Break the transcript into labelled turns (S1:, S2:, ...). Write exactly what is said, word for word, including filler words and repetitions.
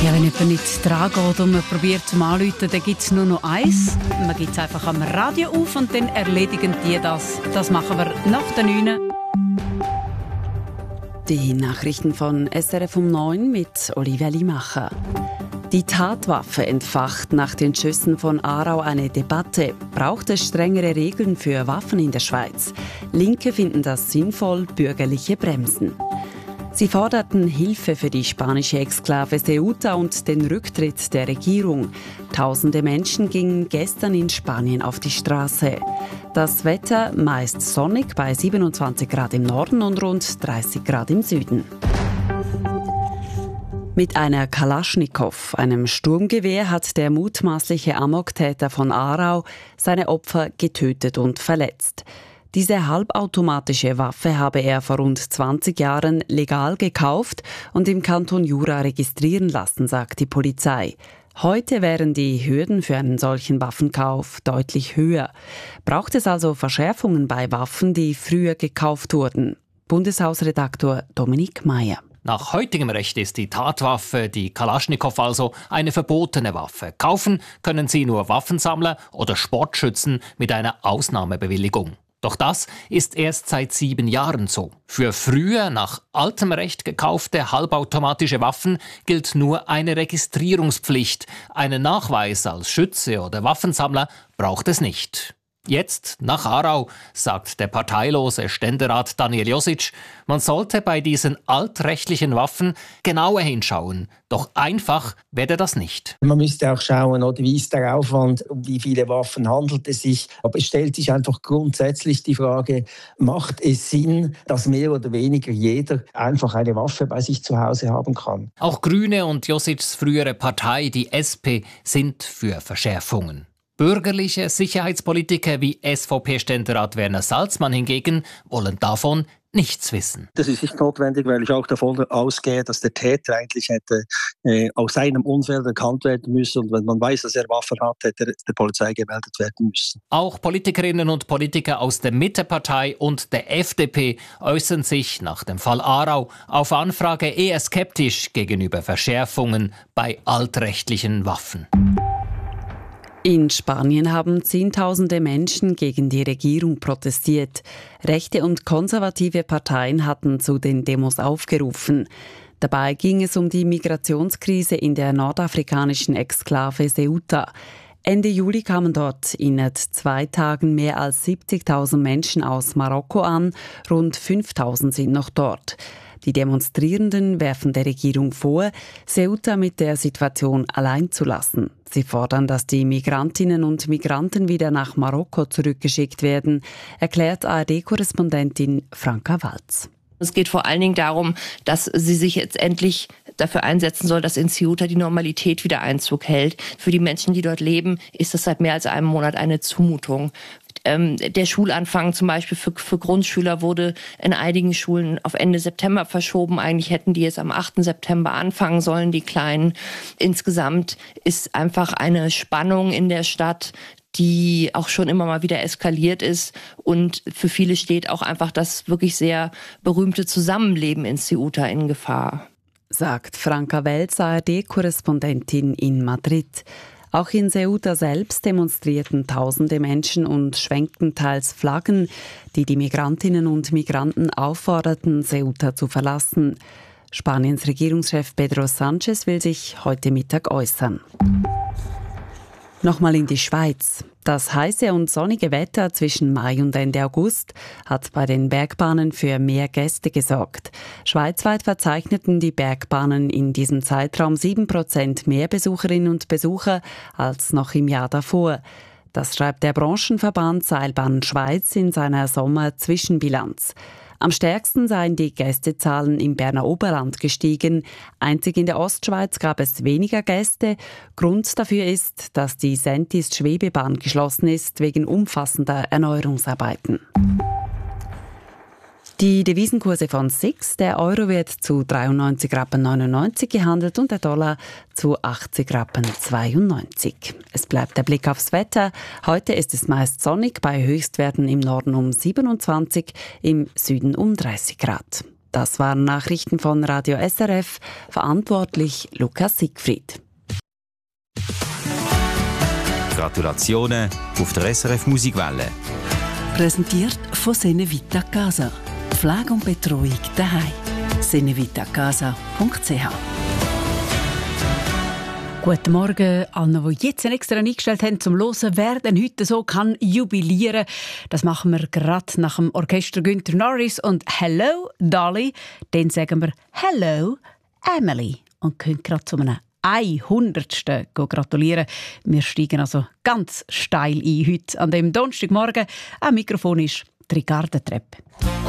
S1: Ja, wenn jemand nicht dran geht und man probiert zum Anrufen, dann gibt es nur noch eins. Man gibt es einfach am Radio auf und dann erledigen die das. Das machen wir nach der neun. Die Nachrichten von S R F um neun mit Olivia Limacher. Die Tatwaffe entfacht nach den Schüssen von Aarau eine Debatte. Braucht es strengere Regeln für Waffen in der Schweiz? Linke finden das sinnvoll, Bürgerliche bremsen. Sie forderten Hilfe für die spanische Exklave Ceuta und den Rücktritt der Regierung. Tausende Menschen gingen gestern in Spanien auf die Straße. Das Wetter meist sonnig bei siebenundzwanzig Grad im Norden und rund dreißig Grad im Süden. Mit einer Kalaschnikow, einem Sturmgewehr, hat der mutmaßliche Amoktäter von Aarau seine Opfer getötet und verletzt. Diese halbautomatische Waffe habe er vor rund zwanzig Jahren legal gekauft und im Kanton Jura registrieren lassen, sagt die Polizei. Heute wären die Hürden für einen solchen Waffenkauf deutlich höher. Braucht es also Verschärfungen bei Waffen, die früher gekauft wurden? Bundeshausredaktor Dominik Meyer.
S2: Nach heutigem Recht ist die Tatwaffe, die Kalaschnikow also, eine verbotene Waffe. Kaufen können sie nur Waffensammler oder Sportschützen mit einer Ausnahmebewilligung. Doch das ist erst seit sieben Jahren so. Für früher nach altem Recht gekaufte halbautomatische Waffen gilt nur eine Registrierungspflicht. Einen Nachweis als Schütze oder Waffensammler braucht es nicht. Jetzt, nach Aarau, sagt der parteilose Ständerat Daniel Josic, man sollte bei diesen altrechtlichen Waffen genauer hinschauen. Doch einfach werde das nicht.
S3: Man müsste auch schauen, oder wie ist der Aufwand, um wie viele Waffen handelt es sich. Aber es stellt sich einfach grundsätzlich die Frage, macht es Sinn, dass mehr oder weniger jeder einfach eine Waffe bei sich zu Hause haben kann?
S2: Auch Grüne und Josics frühere Partei, die S P, sind für Verschärfungen. Bürgerliche Sicherheitspolitiker wie S V P-Ständerat Werner Salzmann hingegen wollen davon nichts wissen.
S4: Das ist nicht notwendig, weil ich auch davon ausgehe, dass der Täter eigentlich hätte äh, aus seinem Umfeld erkannt werden müssen und wenn man weiß, dass er Waffen hat, hätte er der Polizei gemeldet werden müssen.
S2: Auch Politikerinnen und Politiker aus der Mittepartei und der F D P äußern sich nach dem Fall Aarau auf Anfrage eher skeptisch gegenüber Verschärfungen bei altrechtlichen Waffen.
S1: In Spanien haben Zehntausende Menschen gegen die Regierung protestiert. Rechte und konservative Parteien hatten zu den Demos aufgerufen. Dabei ging es um die Migrationskrise in der nordafrikanischen Exklave Ceuta. Ende Juli kamen dort innerhalb zwei Tagen mehr als siebzigtausend Menschen aus Marokko an, rund fünftausend sind noch dort. Die Demonstrierenden werfen der Regierung vor, Ceuta mit der Situation allein zu lassen. Sie fordern, dass die Migrantinnen und Migranten wieder nach Marokko zurückgeschickt werden, erklärt A R D-Korrespondentin Franka Walz.
S5: Es geht vor allen Dingen darum, dass sie sich jetzt endlich dafür einsetzen soll, dass in Ceuta die Normalität wieder Einzug hält. Für die Menschen, die dort leben, ist das seit mehr als einem Monat eine Zumutung. Ähm, der Schulanfang zum Beispiel für, für Grundschüler wurde in einigen Schulen auf Ende September verschoben. Eigentlich hätten die jetzt am achten September anfangen sollen, die Kleinen. Insgesamt ist einfach eine Spannung in der Stadt, die auch schon immer mal wieder eskaliert ist. Und für viele steht auch einfach das wirklich sehr berühmte Zusammenleben in Ceuta in Gefahr.
S1: Sagt Franka Welz, A R D-Korrespondentin in Madrid. Auch in Ceuta selbst demonstrierten tausende Menschen und schwenkten teils Flaggen, die die Migrantinnen und Migranten aufforderten, Ceuta zu verlassen. Spaniens Regierungschef Pedro Sánchez will sich heute Mittag äußern. Nochmal in die Schweiz. Das heiße und sonnige Wetter zwischen Mai und Ende August hat bei den Bergbahnen für mehr Gäste gesorgt. Schweizweit verzeichneten die Bergbahnen in diesem Zeitraum sieben Prozent mehr Besucherinnen und Besucher als noch im Jahr davor. Das schreibt der Branchenverband Seilbahn Schweiz in seiner Sommer-Zwischenbilanz. Am stärksten seien die Gästezahlen im Berner Oberland gestiegen. Einzig in der Ostschweiz gab es weniger Gäste. Grund dafür ist, dass die Sentis-Schwebebahn geschlossen ist wegen umfassender Erneuerungsarbeiten. Die Devisenkurse von S I X, der Euro wird zu dreiundneunzig Rappen neunundneunzig gehandelt und der Dollar zu achtzig Rappen zweiundneunzig. Es bleibt der Blick aufs Wetter. Heute ist es meist sonnig, bei Höchstwerten im Norden um siebenundzwanzig, im Süden um dreißig Grad. Das waren Nachrichten von Radio S R F, verantwortlich Lukas Siegfried.
S6: Gratulationen auf der S R F Musikwelle.
S7: Präsentiert von Senevita Casa. Pflege und Betreuung daheim. senevitacasa punkt c h.
S8: Guten Morgen allen, die jetzt extra eingestellt haben, zum Hören, wer denn heute so kann jubilieren. Das machen wir gerade nach dem Orchester Günther Norris und «Hello, Dolly». Dann sagen wir «Hello, Emily» und können gerade zu einem hundertsten gratulieren. Wir steigen also ganz steil ein heute an dem Donnerstagmorgen. Am Mikrofon ist Ricarda Trepp.